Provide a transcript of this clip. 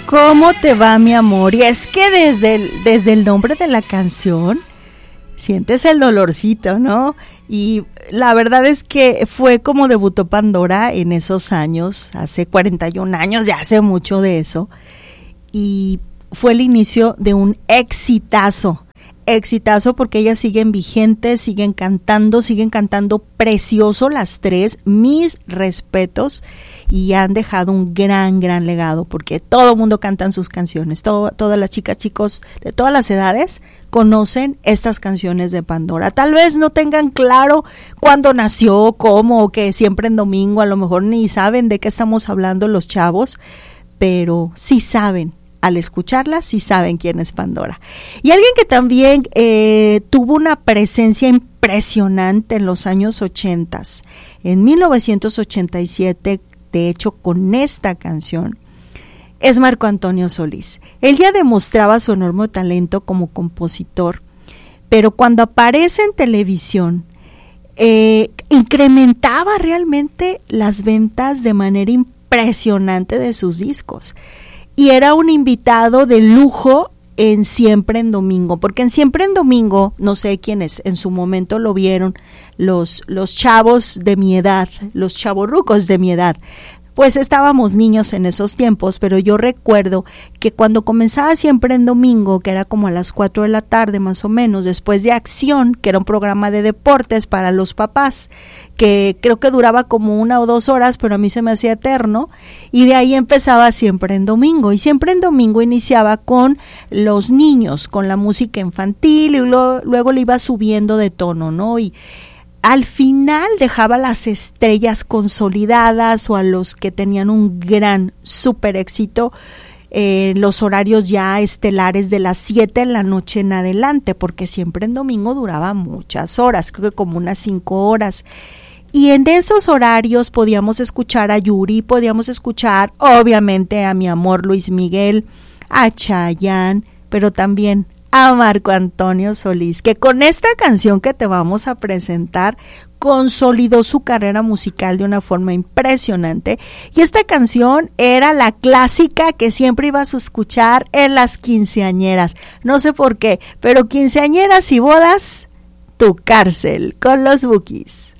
¿Cómo te va, mi amor? Y es que desde el nombre de la canción sientes el dolorcito, ¿no? Y la verdad es que fue como debutó Pandora en esos años, hace 41 años, ya hace mucho de eso. Y fue el inicio de un exitazo porque ellas siguen vigentes, siguen cantando precioso las tres, mis respetos, y han dejado un gran legado, porque todo el mundo canta sus canciones, todas las chicas, chicos de todas las edades conocen estas canciones de Pandora. Tal vez no tengan claro cuándo nació, cómo, o que siempre en domingo, a lo mejor ni saben de qué estamos hablando los chavos, pero sí saben. Al escucharla, sí saben quién es Pandora. Y alguien que también tuvo una presencia impresionante en los años 80, en 1987, de hecho, con esta canción, es Marco Antonio Solís. Él ya demostraba su enorme talento como compositor, pero cuando aparece en televisión, incrementaba realmente las ventas de manera impresionante de sus discos. Y era un invitado de lujo en Siempre en Domingo, porque en Siempre en Domingo, no sé quiénes en su momento lo vieron, los chavos de mi edad, los chavorrucos de mi edad, pues estábamos niños en esos tiempos, pero yo recuerdo que cuando comenzaba Siempre en Domingo, que era como a las 4 de la tarde más o menos, después de Acción, que era un programa de deportes para los papás, que creo que duraba como 1 o 2 horas, pero a mí se me hacía eterno, y de ahí empezaba Siempre en Domingo, y Siempre en Domingo iniciaba con los niños, con la música infantil, y luego le iba subiendo de tono, ¿no? Y al final dejaba las estrellas consolidadas o a los que tenían un gran súper éxito los horarios ya estelares de las 7 de la noche en adelante, porque Siempre en Domingo duraba muchas horas, creo que como unas 5 horas. Y en esos horarios podíamos escuchar a Yuri, podíamos escuchar obviamente a mi amor Luis Miguel, a Chayanne, pero también a Marco Antonio Solís, que con esta canción que te vamos a presentar consolidó su carrera musical de una forma impresionante. Y esta canción era la clásica que siempre ibas a escuchar en las quinceañeras, no sé por qué, pero quinceañeras y bodas, Tu Cárcel, con los Bukis.